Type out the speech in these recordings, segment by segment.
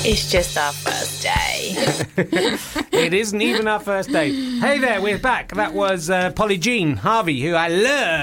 It's just our first day. It isn't even our first day. Hey there, we're back. That was Polly Jean Harvey, who I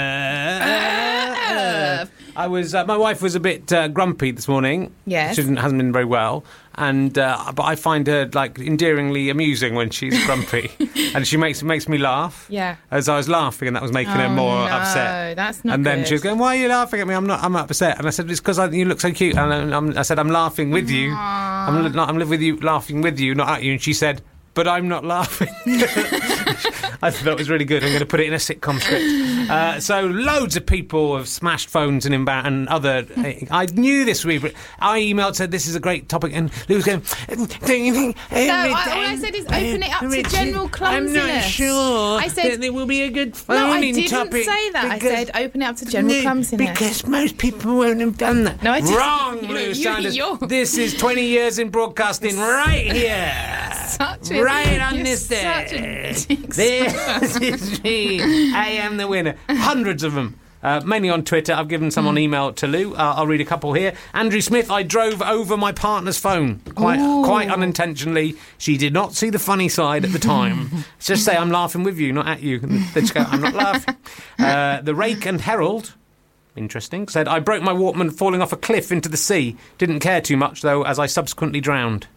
love. My wife was a bit grumpy this morning. Yes. She hasn't been very well. And but I find her like endearingly amusing when she's grumpy, and she makes me laugh. Yeah. As I was laughing, and that was making her more upset. That's not. And then good. she was going, "Why are you laughing at me? I'm upset." And I said, "It's because you look so cute." And I said, "I'm laughing with you. I'm with you, laughing with you, not at you." And she said, "But I'm not laughing." I thought it was really good. I'm going to put it in a sitcom script. So loads of people have smashed phones and other... I knew this would be... I emailed, said this is a great topic, and Lou was going... all I said is open it up to general clumsiness. I'm not sure I said, that there will be a good no, I phoning didn't topic. say that. I said open it up to general clumsiness. Because most people won't have done that. No, I didn't. Wrong, Lou Sanders. This is 20 years in broadcasting right here. Right on this day. This is me. I am the winner. Hundreds of them. Mainly on Twitter. I've given some on email to Lou. I'll read a couple here. Andrew Smith, I drove over my partner's phone. Quite unintentionally. She did not see the funny side at the time. Just say, I'm laughing with you, not at you. And then she go, I'm not laughing. The Rake and Herald, interesting, said, I broke my Walkman falling off a cliff into the sea. Didn't care too much, though, as I subsequently drowned.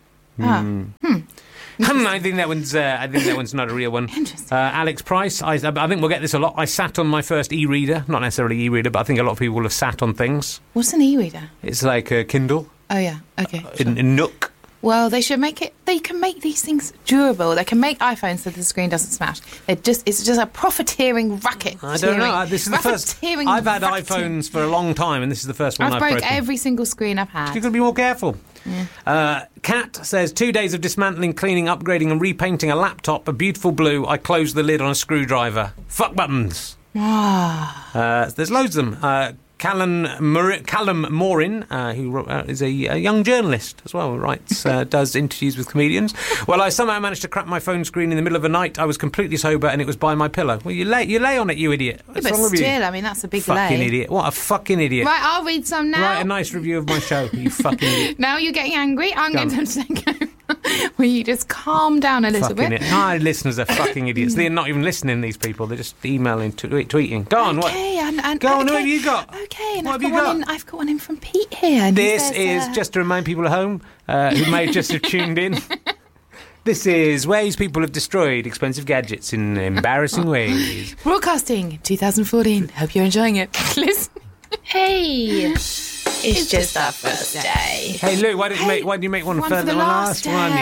I think that one's not a real one. Interesting. Alex Price, I think we'll get this a lot. I sat on my first e-reader, not necessarily e-reader, but I think a lot of people will have sat on things. What's an e-reader? It's like a Kindle. Oh yeah, okay. In Nook. Well, they should make it. They can make these things durable. They can make iPhones so the screen doesn't smash. It's just a profiteering racket. I don't know. This is the first. I've had iPhones for a long time, and this is the first one I've broken. I've broke every single screen I've had. You've got to be more careful. Yeah. Kat says 2 days of dismantling, cleaning, upgrading, and repainting a laptop a beautiful blue. I closed the lid on a screwdriver. Fuck buttons. There's loads of them. Callum Morin, who is a young journalist as well, writes, does interviews with comedians. Well, I somehow managed to crack my phone screen in the middle of the night. I was completely sober, and it was by my pillow. Well, you lay on it, you idiot. What's wrong with you? I mean, that's a big fucking lay. Idiot. What a fucking idiot. Right, I'll read some now. Write a nice review of my show, you fucking idiot. Now you're getting angry. I'm going to have to go. Will you just calm down a little bit? Our listeners are fucking idiots. They're not even listening, these people. They're just emailing, tweeting. Go on, what? Go on, who have you got? Okay, and what I've got one in from Pete here. And this is, just to remind people at home who may just have tuned in, this is ways people have destroyed expensive gadgets in embarrassing ways. Broadcasting 2014. Hope you're enjoying it. Listen. Hey. It's just our first day. Hey, Lou, why don't you make one for the last one?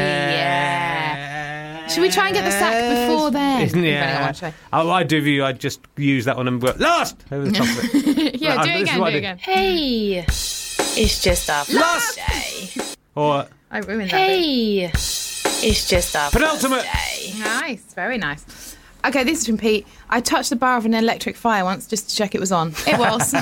Yeah. Should we try and get the sack before then? Yeah. I'd do you. I'd just use that one and go, last! Over the top of it. Yeah, do it again. Hey. It's just our first day. Or... I ruined that. Hey. It's just our penultimate. First day. Nice, very nice. Okay, this is from Pete. I touched the bar of an electric fire once just to check it was on. It was.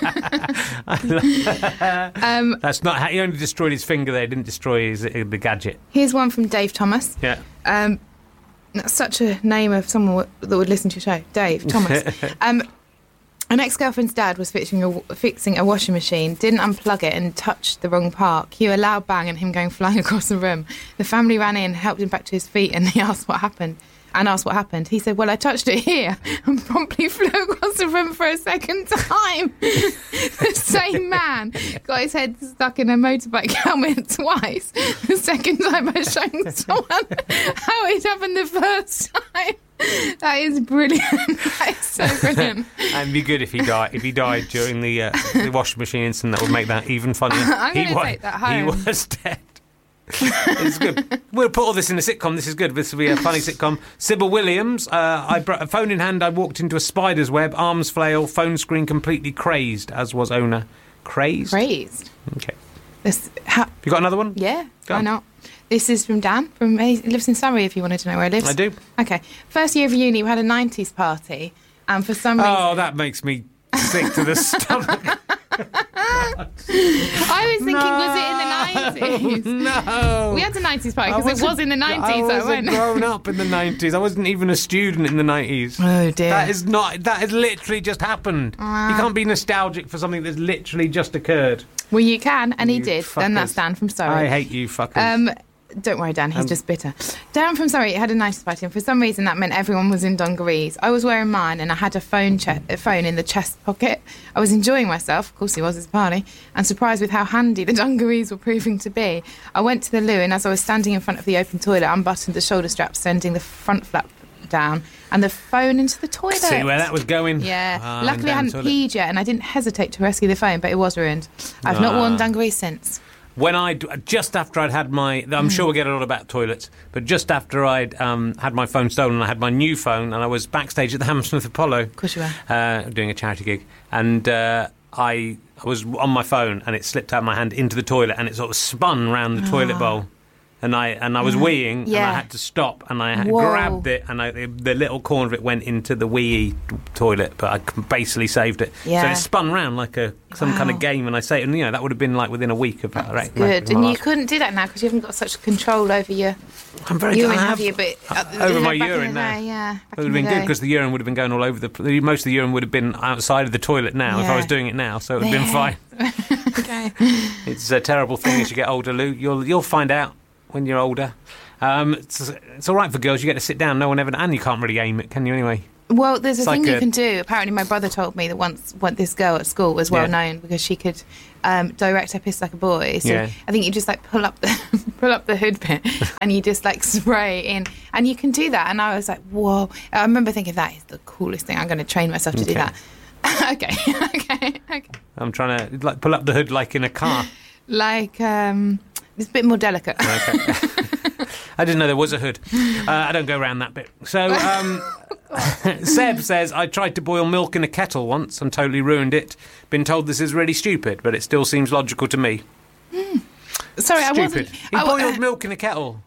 That's not how he only destroyed his finger there. He didn't destroy the gadget. Here's one from Dave Thomas. Yeah. That's such a name of someone that would listen to your show. Dave Thomas. An ex-girlfriend's dad was fixing a washing machine, didn't unplug it and touched the wrong part. Cue a loud bang and him going flying across the room. The family ran in, helped him back to his feet, and they asked what happened. He said, well, I touched it here and promptly flew across the room for a second time. The same man got his head stuck in a motorbike helmet twice. The second time I showed someone how it happened the first time. That is brilliant. That is so brilliant. And it'd be good if he died during the washing machine incident. That would make that even funnier. I'm going to take that home. He was dead. It's good. We'll put all this in a sitcom. This is good. This will be a funny sitcom. Sybil Williams. A phone in hand, I walked into a spider's web, arms flail, phone screen completely crazed, as was owner. Crazed? Okay. You got another one? Yeah, why not? This is from Dan. He lives in Surrey, if you wanted to know where he lives. I do. Okay. First year of uni, we had a 90s party, and for some reason... Oh, that makes me sick to the stomach. I was thinking, was it in the 90s. No. We had a 90s party because it was in the 90s. I wasn't grown up in the 90s. I wasn't even a student in the 90s. Oh, dear. That has literally just happened. You can't be nostalgic for something that's literally just occurred. Well, you can, and he did. Fuckers. And that's Dan from Surrey. I hate you fuckers. Don't worry, Dan, he's just bitter. Dan from Surrey had a 90s party, and for some reason that meant everyone was in dungarees. I was wearing mine, and I had a phone in the chest pocket. I was enjoying myself, of course he was, at the party, and surprised with how handy the dungarees were proving to be. I went to the loo, and as I was standing in front of the open toilet, unbuttoned the shoulder strap, sending the front flap down, and the phone into the toilet. See where that was going? Yeah. Luckily I hadn't peed yet, and I didn't hesitate to rescue the phone, but it was ruined. I've not worn dungarees since. Just after I'd had my, I'm sure we'll get a lot about toilets, but just after I'd had my phone stolen, I had my new phone, and I was backstage at the Hammersmith Apollo. Of course you were. Doing a charity gig, and I was on my phone, and it slipped out of my hand into the toilet, and it sort of spun round the toilet bowl. And I was weeing, and I had to stop, and I grabbed it, and the little corner of it went into the wee toilet, but I basically saved it. Yeah. So it spun round like some kind of game, and I say, that would have been like within a week of that. Right? Good, and you couldn't do that now because you haven't got such control over your urine, have you? But over my urine now. Yeah, it would have been good because the urine would have been going all over most of the urine would have been outside of the toilet now if I was doing it now, so it would have been fine. Okay. It's a terrible thing as you get older, Lou. You'll find out when you're older. It's all right for girls. You get to sit down. No one ever... And you can't really aim it, can you, anyway? Well, there's a thing you can do. Apparently, my brother told me that once this girl at school was well known because she could direct her piss like a boy. So I think you just pull up the hood bit and you just spray in, and you can do that. And I was like, whoa! I remember thinking that is the coolest thing. I'm going to train myself to do that. Okay. I'm trying to pull up the hood like in a car. It's a bit more delicate. Okay. I didn't know there was a hood. I don't go around that bit. So, Seb says, I tried to boil milk in a kettle once and totally ruined it. Been told this is really stupid, but it still seems logical to me. Sorry, stupid. I wasn't... He boiled milk in a kettle.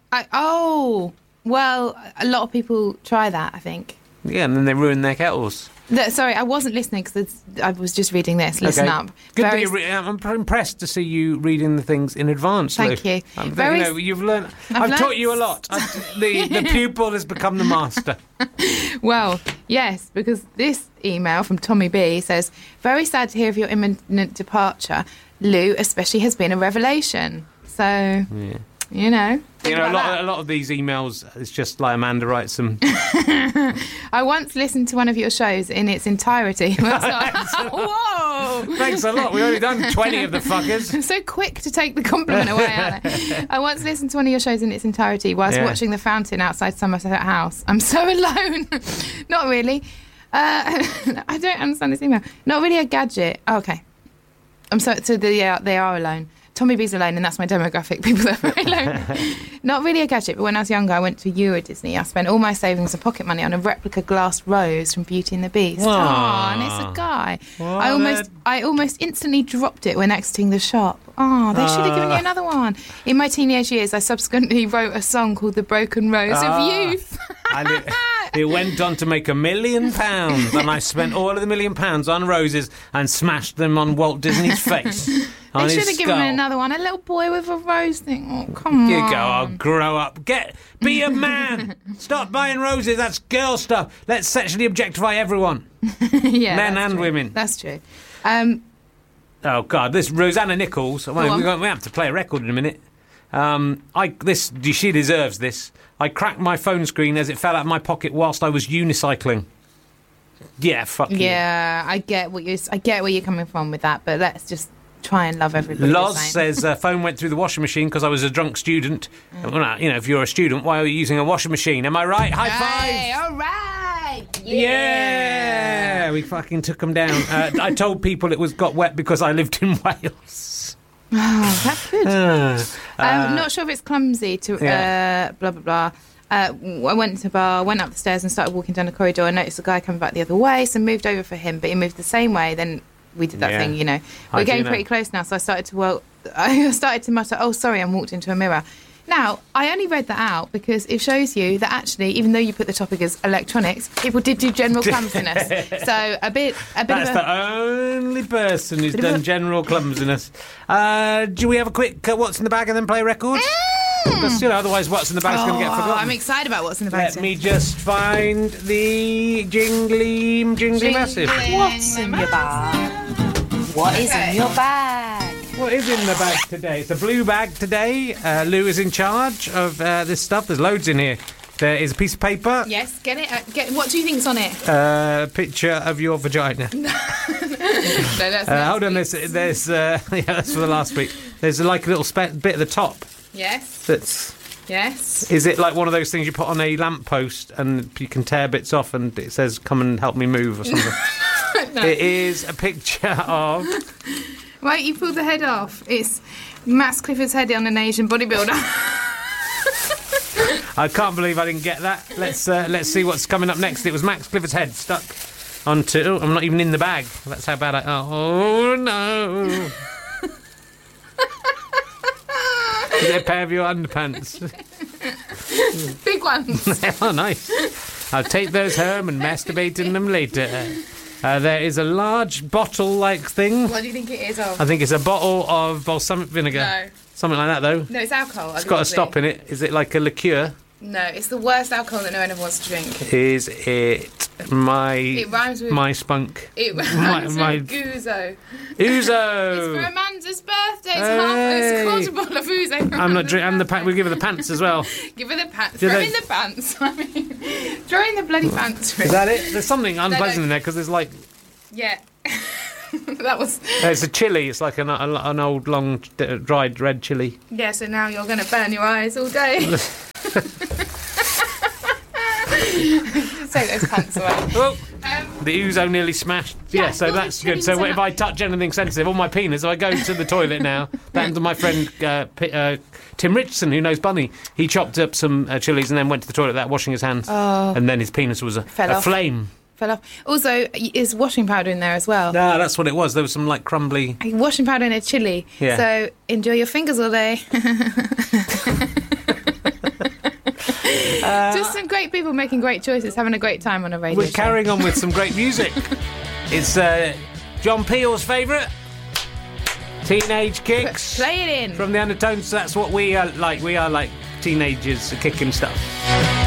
Well, a lot of people try that, I think. Yeah, and then they ruin their kettles. Sorry, I wasn't listening because I was just reading this. Listen up. Good I'm impressed to see you reading the things in advance. Thank you. You've learned. I've taught you a lot. The pupil has become the master. Well, yes, because this email from Tommy B says, very sad to hear of your imminent departure. Lou especially has been a revelation. So, a lot of these emails, it's just like Amanda writes them. I once listened to one of your shows in its entirety. Whoa! Thanks a lot. We've only done 20 of the fuckers. I'm so quick to take the compliment away, aren't I? I once listened to one of your shows in its entirety whilst watching the fountain outside Somerset House. I'm so alone. Not really. I don't understand this email. Not really a gadget. Oh, okay. They are alone. Tommy B's alone, and that's my demographic. People that are very alone. Not really a gadget, but when I was younger, I went to Euro Disney. I spent all my savings and pocket money on a replica glass rose from Beauty and the Beast. And it's a guy. I almost instantly dropped it when exiting the shop. They should have given you another one. In my teenage years, I subsequently wrote a song called The Broken Rose of Youth. And it went on to make £1 million, and I spent all of the £1 million on roses and smashed them on Walt Disney's face. They should have given me another one. A little boy with a rose thing. Oh, come on. You go, I'll grow up. Be a man. Stop buying roses. That's girl stuff. Let's sexually objectify everyone. Men and women. That's true. Oh, God. This Rosanna Nichols. We have to play a record in a minute. She deserves this. I cracked my phone screen as it fell out of my pocket whilst I was unicycling. Yeah, fuck you. Yeah, I get where you're coming from with that, but let's just try and love everybody. Loz says phone went through the washing machine because I was a drunk student. Well, if you're a student, why are you using a washing machine? Am I right? High five! All right! Yeah! We fucking took them down. I told people it got wet because I lived in Wales. Oh, that's good. I'm not sure if it's clumsy to blah, blah, blah. I went to the bar, went up the stairs and started walking down the corridor. I noticed a guy coming back the other way, so moved over for him, but he moved the same way. Then we did that thing, We're getting pretty close now, so I started to mutter, oh, sorry, and walked into a mirror. Now, I only read that out because it shows you that actually, even though you put the topic as electronics, people did do general clumsiness. So a bit. That's the only person who's done general clumsiness. Do we have a quick what's in the bag and then play a record? Because, otherwise what's in the bag's going to get forgotten. I'm excited about what's in the bag. Let me just find the jingly massive. What's in your bag? What is in your bag? What is in the bag today? It's a blue bag today. Lou is in charge of this stuff. There's loads in here. There is a piece of paper. Yes, get it. What do you think's on it? A picture of your vagina. No, that's not. Hold on, there's that's for the last week. There's like a little bit at the top. Yes. Yes. Is it like one of those things you put on a lamppost and you can tear bits off and it says, come and help me move or something? No. It is a picture of... Wait, you pulled the head off. It's Max Clifford's head on an Asian bodybuilder. I can't believe I didn't get that. Let's see what's coming up next. It was Max Clifford's head stuck onto... Oh, I'm not even in the bag. That's how bad Oh, no. Is it a pair of your underpants? Big ones. Oh, nice. I'll take those home and masturbate in them later. There is a large bottle-like thing. What do you think it is of? I think it's a bottle of balsamic vinegar. No. Something like that, though. No, it's alcohol. It's got a stop in it. Is it like a liqueur? No, it's the worst alcohol that no one ever wants to drink. Is it my... It rhymes with... My spunk. It rhymes with Ouzo. Ouzo! It's for Amanda's birthday. It's quarter bottle of Ouzo. I'm not drinking... We'll give her the pants as well. Give her the pants. Throw in the pants. I mean, throw in the bloody pants. Is that it? There's something unpleasant in there because there's like... Yeah. That was... It's a chilli. It's like an old, long, dried red chilli. Yeah, so now you're going to burn your eyes all day. Take those pants away. Oh, the Ouzo nearly smashed. Yeah, so that's good. So if I touch anything sensitive on my penis, if I go to the toilet now, thanks to my friend Tim Richardson, who knows Bunny, he chopped up some chilies and then went to the toilet without washing his hands. Oh. And then his penis was a flame. Fell off. Also, is washing powder in there as well? No, that's what it was. There was some like crumbly... Washing powder in a chilli. Yeah. So enjoy your fingers all day. Just some great people making great choices, having a great time on a radio show. We're carrying on with some great music. It's John Peel's favourite, Teenage Kicks. Play it in. From the Undertones, that's what we are like. We are like teenagers kicking stuff.